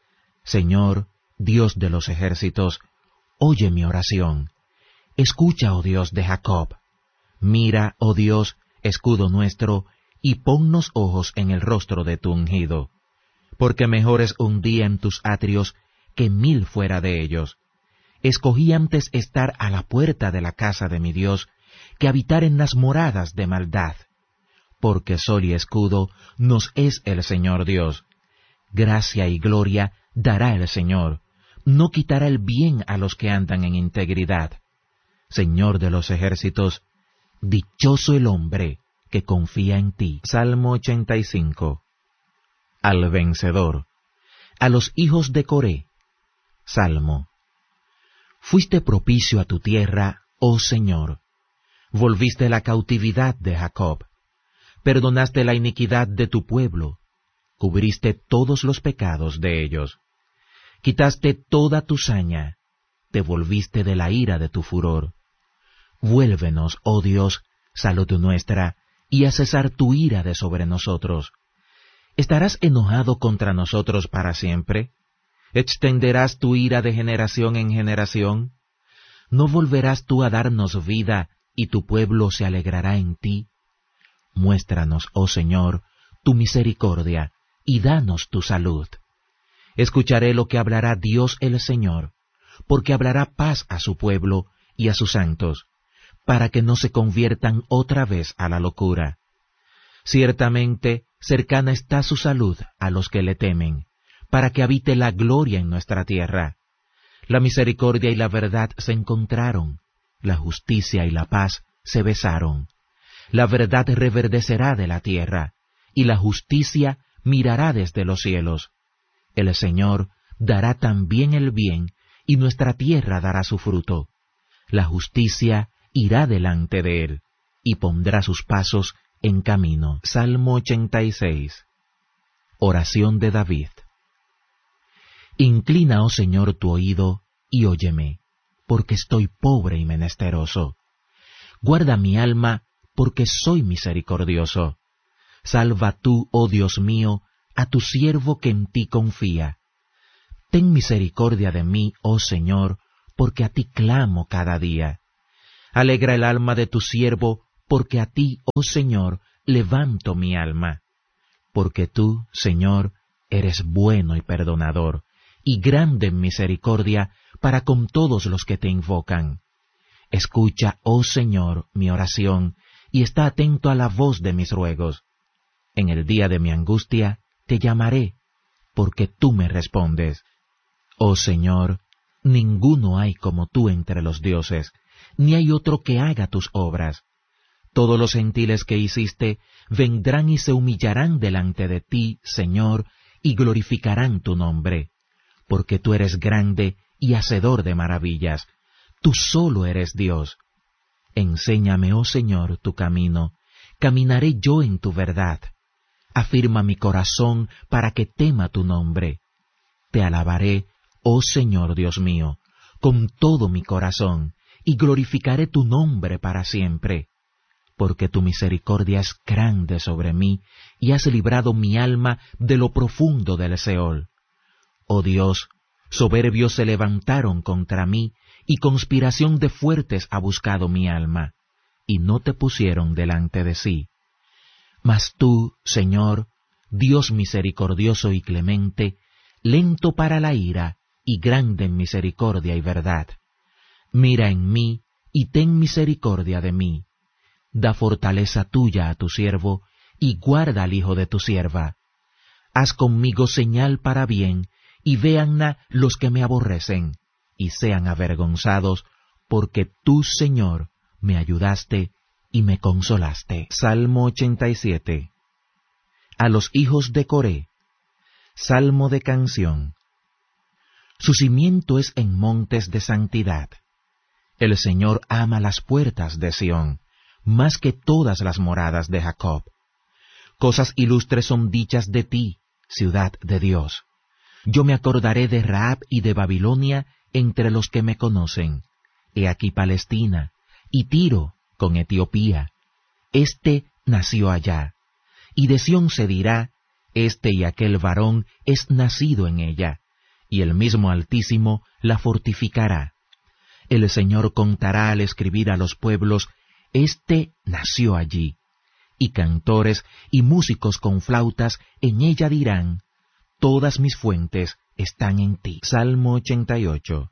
Señor, Dios de los ejércitos, oye mi oración. Escucha, oh Dios de Jacob. Mira, oh Dios, escudo nuestro, y ponnos ojos en el rostro de tu ungido. Porque mejor es un día en tus atrios que 1000 fuera de ellos. Escogí antes estar a la puerta de la casa de mi Dios, que habitar en las moradas de maldad. Porque sol y escudo nos es el Señor Dios. Gracia y gloria dará el Señor, no quitará el bien a los que andan en integridad. Señor de los ejércitos, dichoso el hombre que confía en ti. Salmo 85. Al vencedor. A los hijos de Coré. Salmo. Fuiste propicio a tu tierra, oh Señor. Volviste la cautividad de Jacob. Perdonaste la iniquidad de tu pueblo. Cubriste todos los pecados de ellos. Quitaste toda tu saña. Te volviste de la ira de tu furor. Vuélvenos, oh Dios, salud nuestra, y a cesar tu ira de sobre nosotros. ¿Estarás enojado contra nosotros para siempre? ¿Extenderás tu ira de generación en generación? ¿No volverás tú a darnos vida, y tu pueblo se alegrará en ti? Muéstranos, oh Señor, tu misericordia, y danos tu salud. Escucharé lo que hablará Dios el Señor, porque hablará paz a su pueblo y a sus santos, para que no se conviertan otra vez a la locura. Ciertamente, cercana está su salud a los que le temen, para que habite la gloria en nuestra tierra. La misericordia y la verdad se encontraron, la justicia y la paz se besaron. La verdad reverdecerá de la tierra, y la justicia mirará desde los cielos. El Señor dará también el bien, y nuestra tierra dará su fruto. La justicia irá delante de él, y pondrá sus pasos en camino. Salmo 86. Oración de David. Inclina, oh Señor, tu oído, y óyeme, porque estoy pobre y menesteroso. Guarda mi alma, porque soy misericordioso. Salva tú, oh Dios mío, a tu siervo que en ti confía. Ten misericordia de mí, oh Señor, porque a ti clamo cada día. Alegra el alma de tu siervo, porque a ti, oh Señor, levanto mi alma. Porque tú, Señor, eres bueno y perdonador, y grande en misericordia para con todos los que te invocan. Escucha, oh Señor, mi oración, y está atento a la voz de mis ruegos. En el día de mi angustia te llamaré, porque tú me respondes. Oh Señor, ninguno hay como tú entre los dioses, ni hay otro que haga tus obras. Todos los gentiles que hiciste vendrán y se humillarán delante de ti, Señor, y glorificarán tu nombre, porque tú eres grande y hacedor de maravillas. Tú solo eres Dios. Enséñame, oh Señor, tu camino, caminaré yo en tu verdad. Afirma mi corazón para que tema tu nombre. Te alabaré, oh Señor Dios mío, con todo mi corazón, y glorificaré tu nombre para siempre. Porque tu misericordia es grande sobre mí, y has librado mi alma de lo profundo del Seol. Oh Dios, soberbios se levantaron contra mí, y conspiración de fuertes ha buscado mi alma, y no te pusieron delante de sí. Mas tú, Señor, Dios misericordioso y clemente, lento para la ira, y grande en misericordia y verdad. Mira en mí, y ten misericordia de mí. Da fortaleza tuya a tu siervo, y guarda al hijo de tu sierva. Haz conmigo señal para bien, y véanla los que me aborrecen, y sean avergonzados, porque tú, Señor, me ayudaste y me consolaste. Salmo 87. A los hijos de Coré. Salmo de canción. Su cimiento es en montes de santidad. El Señor ama las puertas de Sión, más que todas las moradas de Jacob. Cosas ilustres son dichas de ti, ciudad de Dios. Yo me acordaré de Rahab y de Babilonia entre los que me conocen. He aquí Palestina, y Tiro con Etiopía. Este nació allá. Y de Sión se dirá, este y aquel varón es nacido en ella, y el mismo Altísimo la fortificará. El Señor contará al escribir a los pueblos, este nació allí. Y cantores y músicos con flautas en ella dirán, todas mis fuentes están en ti. Salmo 88.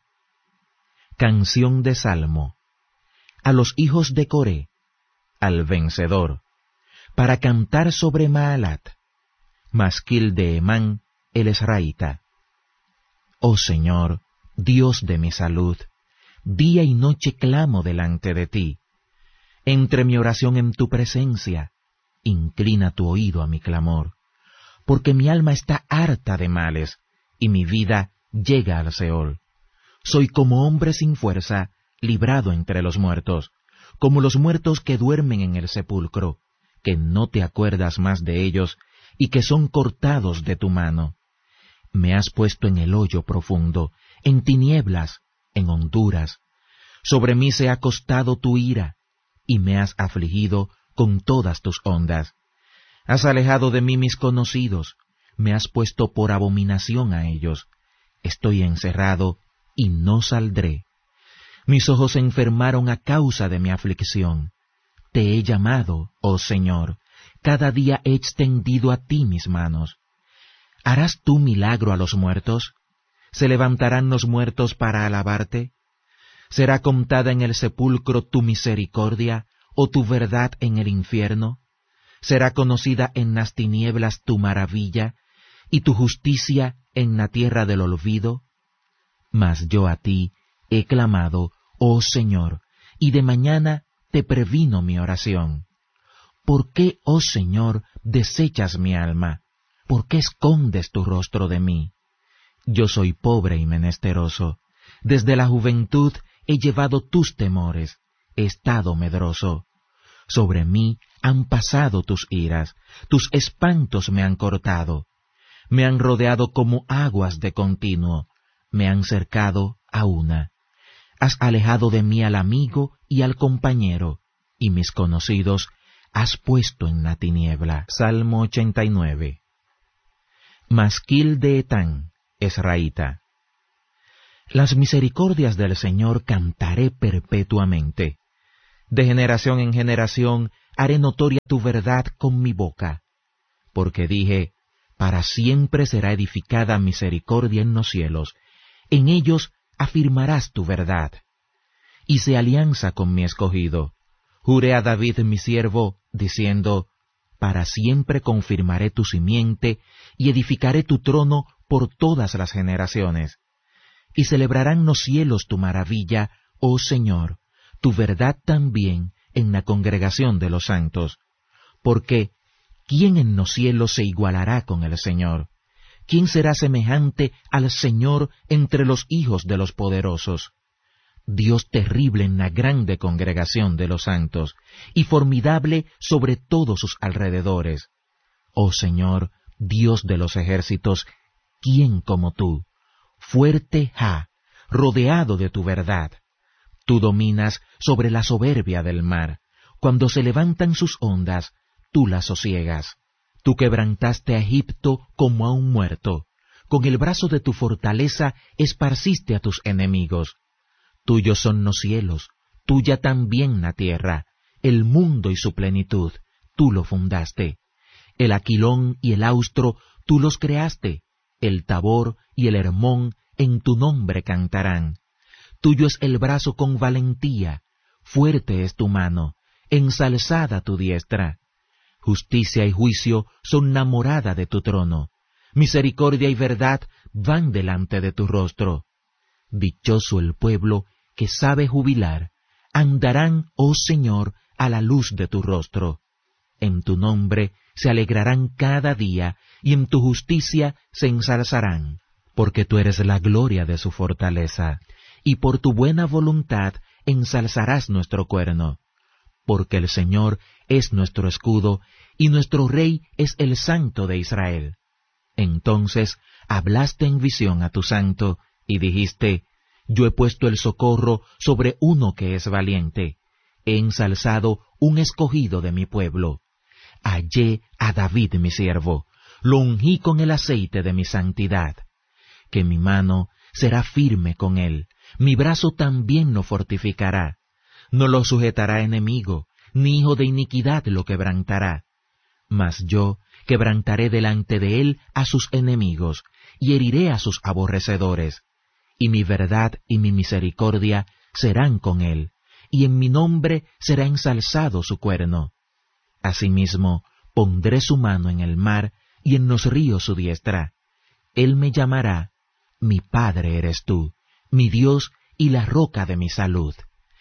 Canción de Salmo. A los hijos de Coré, al vencedor, para cantar sobre Maalat, masquil de Emán, el esraíta. Oh Señor, Dios de mi salud, día y noche clamo delante de ti. Entre mi oración en tu presencia, inclina tu oído a mi clamor, porque mi alma está harta de males, y mi vida llega al Seol. Soy como hombre sin fuerza, librado entre los muertos, como los muertos que duermen en el sepulcro, que no te acuerdas más de ellos, y que son cortados de tu mano. Me has puesto en el hoyo profundo, en tinieblas, en honduras. Sobre mí se ha acostado tu ira, y me has afligido con todas tus ondas. Has alejado de mí mis conocidos, me has puesto por abominación a ellos. Estoy encerrado, y no saldré. Mis ojos se enfermaron a causa de mi aflicción. Te he llamado, oh Señor, cada día he extendido a ti mis manos. ¿Harás tú milagro a los muertos? ¿Se levantarán los muertos para alabarte? ¿Será contada en el sepulcro tu misericordia, o tu verdad en el infierno? ¿Será conocida en las tinieblas tu maravilla, y tu justicia en la tierra del olvido? Mas yo a ti he clamado, oh Señor, y de mañana te previno mi oración. ¿Por qué, oh Señor, desechas mi alma? ¿Por qué escondes tu rostro de mí? Yo soy pobre y menesteroso. Desde la juventud he llevado tus temores, he estado medroso. Sobre mí han pasado tus iras, tus espantos me han cortado. Me han rodeado como aguas de continuo, me han cercado a una. Has alejado de mí al amigo y al compañero, y mis conocidos has puesto en la tiniebla. Salmo 89. Masquil de Etán, esraíta. Las misericordias del Señor cantaré perpetuamente. De generación en generación haré notoria tu verdad con mi boca. Porque dije, para siempre será edificada misericordia en los cielos, en ellos afirmarás tu verdad. Hice alianza con mi escogido. Juré a David mi siervo, diciendo, para siempre confirmaré tu simiente y edificaré tu trono por todas las generaciones. Y celebrarán los cielos tu maravilla, oh Señor, tu verdad también en la congregación de los santos. Porque, ¿quién en los cielos se igualará con el Señor? ¿Quién será semejante al Señor entre los hijos de los poderosos? Dios terrible en la grande congregación de los santos, y formidable sobre todos sus alrededores. Oh Señor, Dios de los ejércitos, ¿quién como tú? Fuerte rodeado de tu verdad. Tú dominas sobre la soberbia del mar. Cuando se levantan sus ondas, tú las sosiegas. Tú quebrantaste a Egipto como a un muerto. Con el brazo de tu fortaleza esparciste a tus enemigos. Tuyos son los cielos, tuya también la tierra, el mundo y su plenitud, tú lo fundaste. El Aquilón y el Austro, tú los creaste. El Tabor y el Hermón en tu nombre cantarán. Tuyo es el brazo con valentía, fuerte es tu mano, ensalzada tu diestra. Justicia y juicio son la morada de tu trono. Misericordia y verdad van delante de tu rostro. Dichoso el pueblo que sabe jubilar. Andarán, oh Señor, a la luz de tu rostro. En tu nombre se alegrarán cada día, y en tu justicia se ensalzarán, porque tú eres la gloria de su fortaleza, y por tu buena voluntad ensalzarás nuestro cuerno. Porque el Señor es nuestro escudo, y nuestro Rey es el Santo de Israel. Entonces hablaste en visión a tu santo, y dijiste, yo he puesto el socorro sobre uno que es valiente. He ensalzado un escogido de mi pueblo. Hallé a David mi siervo, lo ungí con el aceite de mi santidad. Que mi mano será firme con él, mi brazo también lo fortificará. No lo sujetará enemigo, ni hijo de iniquidad lo quebrantará. Mas yo quebrantaré delante de él a sus enemigos, y heriré a sus aborrecedores. Y mi verdad y mi misericordia serán con él, y en mi nombre será ensalzado su cuerno. Asimismo, pondré su mano en el mar, y en los ríos su diestra. Él me llamará, mi Padre eres tú, mi Dios y la roca de mi salud.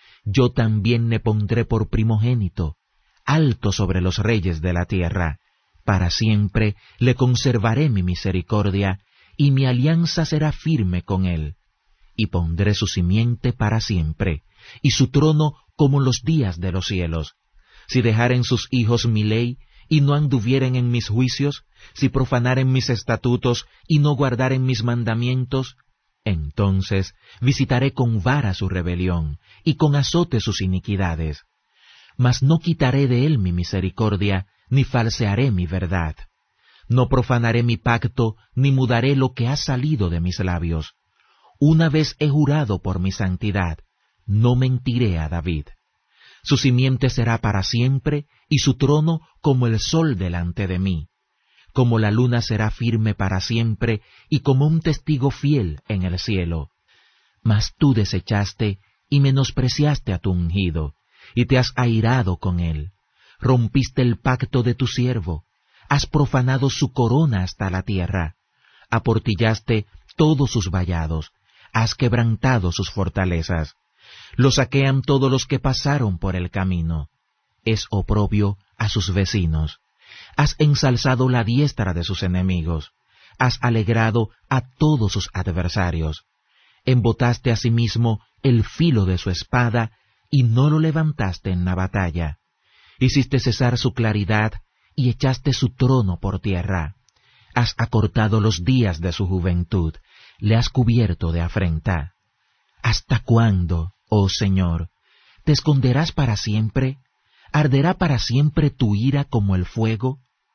Yo también le pondré por primogénito, alto sobre los reyes de la tierra. Para siempre le conservaré mi misericordia, y mi alianza será firme con él. Y pondré su simiente para siempre, y su trono como los días de los cielos. Si dejaren sus hijos mi ley, y no anduvieren en mis juicios, si profanaren mis estatutos, y no guardaren mis mandamientos, entonces visitaré con vara su rebelión, y con azote sus iniquidades. Mas no quitaré de él mi misericordia, ni falsearé mi verdad. No profanaré mi pacto, ni mudaré lo que ha salido de mis labios. Una vez he jurado por mi santidad, no mentiré a David. Su simiente será para siempre, y su trono como el sol delante de mí. Como la luna será firme para siempre, y como un testigo fiel en el cielo. Mas tú desechaste y menospreciaste a tu ungido, y te has airado con él. Rompiste el pacto de tu siervo, has profanado su corona hasta la tierra. Aportillaste todos sus vallados, has quebrantado sus fortalezas. Lo saquean todos los que pasaron por el camino. Es oprobio a sus vecinos. Has ensalzado la diestra de sus enemigos. Has alegrado a todos sus adversarios. Embotaste asimismo el filo de su espada, y no lo levantaste en la batalla. Hiciste cesar su claridad, y echaste su trono por tierra. Has acortado los días de su juventud, le has cubierto de afrenta. ¿Hasta cuándo, oh Señor? ¿Te esconderás para siempre? ¿Arderá para siempre tu ira como el fuego?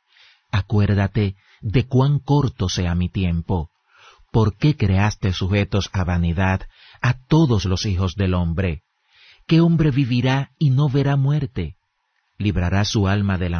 Acuérdate de cuán corto sea mi tiempo. ¿Por qué creaste sujetos a vanidad a todos los hijos del hombre? ¿Qué hombre vivirá y no verá muerte? ¿Librará su alma de la